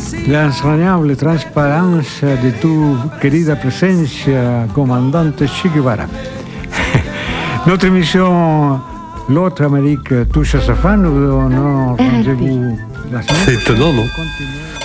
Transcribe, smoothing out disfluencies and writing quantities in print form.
La entrañable transparencia de tu querida presencia, comandante Che Guevara. Notre émission L'autre Amérique touche à sa fin. Nous donnons rendez-vous la semaine prochaine. C'est étonnant, non?